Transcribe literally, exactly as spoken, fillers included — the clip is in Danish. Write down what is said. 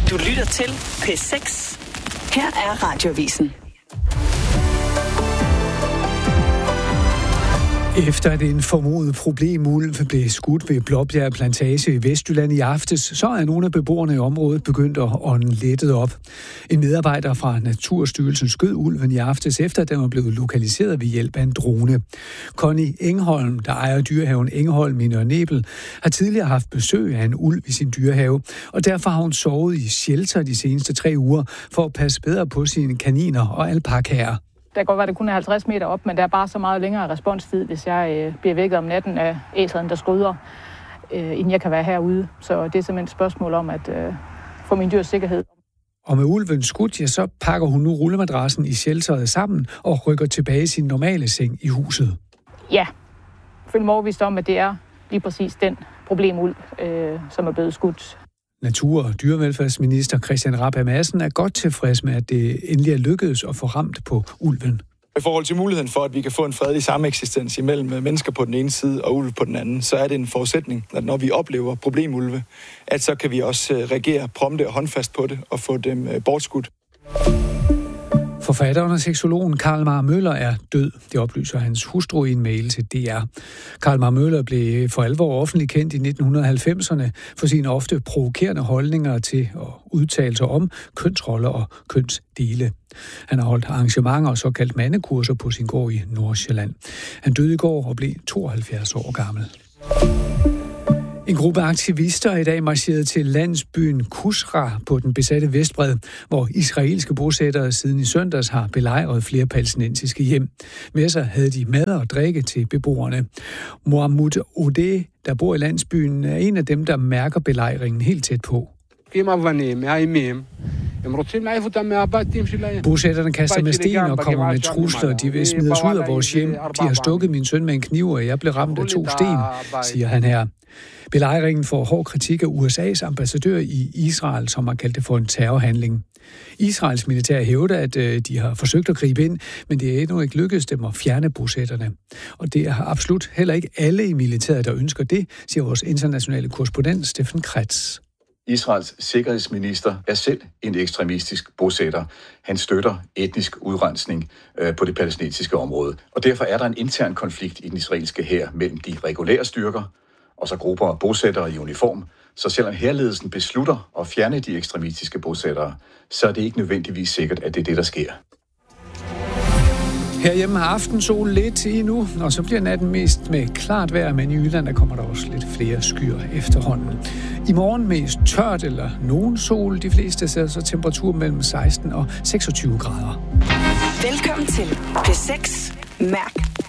Du lytter til P seks. Her er Radioavisen. Efter at en formodet problemulv blev skudt ved Blåbjerg Plantage i Vestjylland i aftes, så er nogle af beboerne i området begyndt at ånde lettet op. En medarbejder fra Naturstyrelsen skød ulven i aftes, efter at den var blevet lokaliseret ved hjælp af en drone. Connie Engholm, der ejer dyrehaven Engholm i Nørre Nebel, har tidligere haft besøg af en ulv i sin dyrehave, og derfor har hun sovet i shelter de seneste tre uger for at passe bedre på sine kaniner og alpakaer. Der kan godt være, at det kun er halvtreds meter op, men der er bare så meget længere responstid, hvis jeg øh, bliver vækket om natten af æseren, der skryder, øh, inden jeg kan være herude. Så det er simpelthen et spørgsmål om at øh, få min dyrs sikkerhed. Og med ulven skudt, ja, så pakker hun nu rullemadrassen i shelteret sammen og rykker tilbage i sin normale seng i huset. Ja, jeg føler mig overbevist om, at det er lige præcis den problemulv, øh, som er blevet skudt. Natur- og dyrevelfærdsminister Christian Rabjerg Madsen er godt tilfreds med, at det endelig er lykkedes at få ramt på ulven. I forhold til muligheden for, at vi kan få en fredelig sameksistens imellem mennesker på den ene side og ulve på den anden, så er det en forudsætning, at når vi oplever problemulve, at så kan vi også reagere prompte og håndfast på det og få dem bortskudt. Forfatteren og seksologen Carl Mar Møller er død. Det oplyser hans hustru i en mail til D R. Carl Mar Møller blev for alvor offentligt kendt i nitten halvfemserne for sine ofte provokerende holdninger til og udtalelser om kønsroller og kønsdele. Han har holdt arrangementer og såkaldt mandekurser på sin gård i Nordsjælland. Han døde i går og blev tooghalvfjerds år gammel. En gruppe aktivister er i dag marcheret til landsbyen Kusra på den besatte Vestbred, hvor israelske bosættere siden i søndags har belejret flere palæstinensiske hjem. Med sig havde de mad og drikke til beboerne. Mohammed Odeh, der bor i landsbyen, er en af dem, der mærker belejringen helt tæt på. Bosætterne kaster med sten og kommer med trusler. De vil smide os ud af vores hjem. De har stukket min søn med en kniv, og jeg blev ramt af to sten, siger han her. Belejringen får hård kritik af U S A's ambassadør i Israel, som har kaldt det for en terrorhandling. Israels militær hævder, at de har forsøgt at gribe ind, men det er endnu ikke lykkedes dem at fjerne bosætterne. Og det er absolut heller ikke alle i militæret, der ønsker det, siger vores internationale korrespondent Steffen Kretz. Israels sikkerhedsminister er selv en ekstremistisk bosætter. Han støtter etnisk udrensning øh, på det palæstinensiske område. Og derfor er der en intern konflikt i den israelske hær mellem de regulære styrker og så grupper af bosættere i uniform. Så selvom hærledelsen beslutter at fjerne de ekstremistiske bosættere, så er det ikke nødvendigvis sikkert, at det er det, der sker. Herhjemme har aftensol lidt endnu, og så bliver natten mest med klart vejr, men i Jylland der kommer der også lidt flere skyer efterhånden. I morgen mest tørt eller nogen sol, de fleste steder, så temperatur mellem seksten og seksogtyve grader. Velkommen til P seks. Mærk